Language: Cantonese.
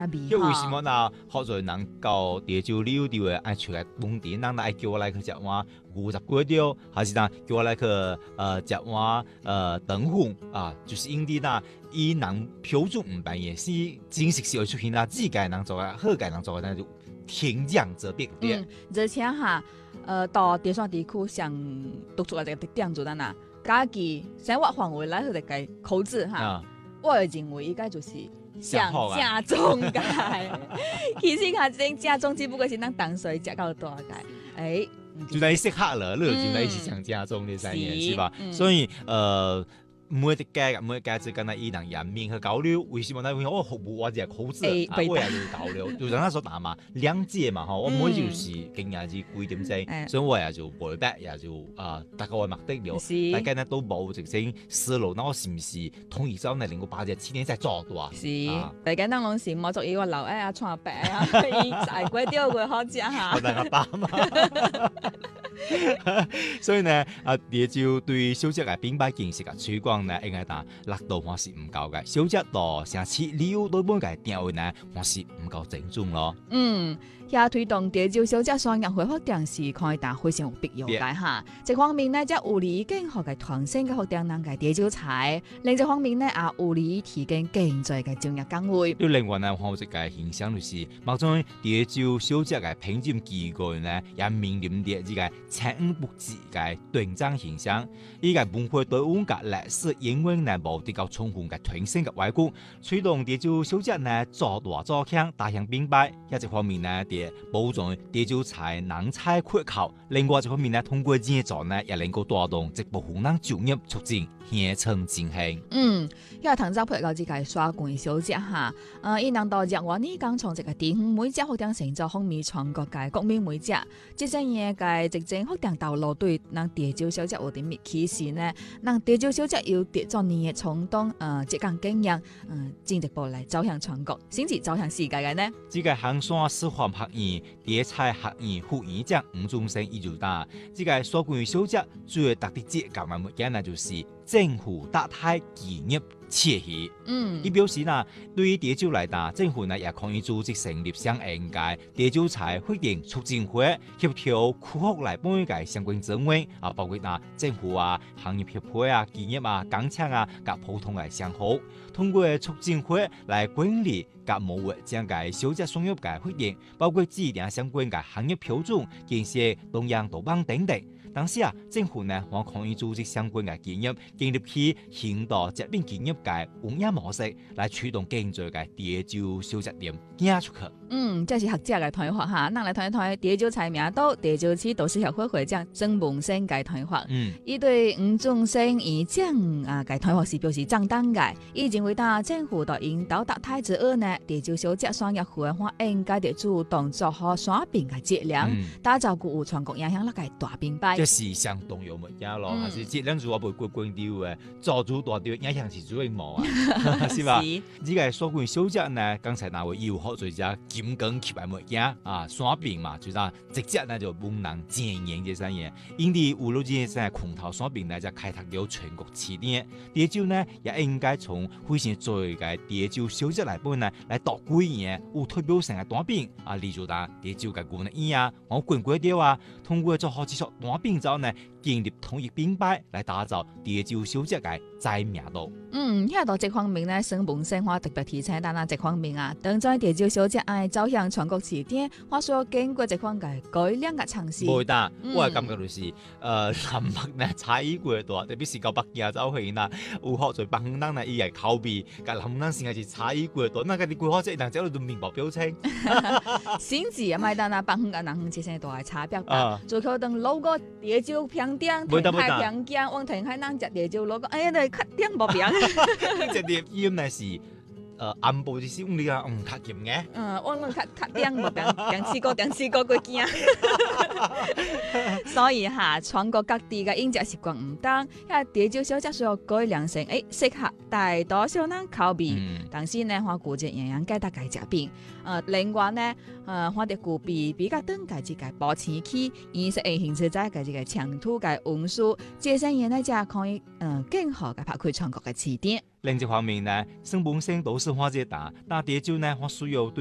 因為什麼呢？學在人教地州旅遊地位愛出來本地，人來叫我來去食碗50幾條，還是呢叫我來去食碗等粉啊？就是因啲呢，以人標準唔辦嘢，是真實是會出現啦。自家人做嘅，好嘅人做嘅，那就天降則變嘅。 而且哈，到第三地區上獨出來一個特點就係哪，家己生活範圍內佢哋嘅口子哈，我會認為應該就是。上正宗嘅，其實佢真正宗，只不過是咱當水食到大嘅， 就在適合了，你就在一起上正宗呢三年，是吧？所以每一家只跟他伊人人面去交流，為什麼呢？因為我服務我只口子，我也要交流，就讓他說打嘛，兩節嘛，我每就是經驗是幾點鐘，所以我也就背白，也就大概我目的了。大家呢都冇直接思路，那我是唔是同意咗呢？令我把隻錢再做大？ 是，大家當攏是冇做一個老愛創白啊，伊才鬼掉過好食哈。 我大家爸嘛。所以呢，地州對小食嘅品牌建設嘅推廣呢，應該打力度還是唔夠嘅。小食到城市旅遊對本嘅定位呢，還是唔夠正宗咯。 也推動地州小食商業化發展是可以打非常有必要嘅哈。一方面呢，即有利更好嘅傳承嘅發展人嘅地州菜；另一方面呢，也有利提供更多嘅就業崗位。 另外呢，我一個現象就是，某種地州小食嘅品質機構呢，也面臨着呢個參與不濟嘅斷層現象。依個文化對阮嘅歷史因為呢無得到充分嘅傳承嘅外觀，推動地州小食呢做大做強，大向品牌。一方面呢，保障地州菜能菜缺口，另外一方面呢，通過製作呢，也能夠帶動一部分人就業，促進鄉村振興。 因為唐早配到這個刷罐小食哈，伊能到日話呢講從這個地方每隻發展成咗風靡全國嘅國民美食，即係嘢嘅直正發展道路對人地州小食有啲咩啟示呢？人地州小食有啲咗年嘅衝動，即講經驗，進一步嚟走向全國，甚至走向世界嘅呢？ 這個衡山師範學院地菜學院副院長吳宗生伊就答：這個刷罐小食最特別節講嘅物件呢，就是政府搭台企業切戲。伊表示呢，對於地州來講，政府呢也可以組織成立相應嘅地州菜發展促進會，協調區域內本嘅相關資源包括政府行業協會企業工廠及普通嘅商戶，通過促進會來管理及模糊將嘅小食商業嘅發展，包括制定相關嘅行業標準、建設東洋導幫等等。當時政府呢，我可以組織相關嘅企業，建立起現代食品企業嘅運營模式，來驅動更多嘅地州小食店行出去。 這是學者嘅睇法哈，咱來睇一睇地州菜名刀地州市都市協會會長曾文生嘅睇法。伊對吳宗生伊將嘅睇法是表示正當嘅，伊認為政府在引導搭台之後呢，地州小食商業會應該地主動做好選品嘅質量，打造具有全國影響力嘅大品牌。 這是相當有物件咯，還是質量如果袂過關掉嘅，做主大掉影響是最冇是吧？呢個刷罐小食呢，剛才那位有好做只金剛級嘅物件選品嘛，就直接呢就無人經營這三嘢。因啲有路這些空頭選品呢，就開拓了全國起點。地州呢，也應該從非常做嘅地州小食來本呢，來度幾年有代表性嘅單品例如地州嘅牛奶我滾粿條通過做好幾種單品之後呢，建立統一品牌來打造地州小食嘅知名度。 喺到這方面呢，省本身話特別提醒，但這方面當在地州小食走向全國起點，我所經過這方嘅改良嘅嘗試。 冇得，我係感覺就是南北呢差異過大，特別是到北京走去有學在北方人呢，伊係口味，甲南方人先係是差異過大。那個你規劃這人走到面部表情， 甚至咪但北方嘅人之間都係差別大，最可能老個地州平點，填海平江，往填海人食地州老個，哎呀，你較點無平。 這啲鹽呢是暗部就是用你較鹹嘅。 我較點無平，定試過幾驚。所以全國各地嘅飲食習慣唔同，地州小食需要改良成適合大多數人口味。但是呢，我估計營養價值嘅食品。另外呢，我哋具備比較短嘅這個保鮮期，而是會形成在嘅這個長途嘅運輸，這些嘢呢就可以更好嘅發揮全國嘅起點。 另一方面呢，省本身都市化這大，但第九呢，我需要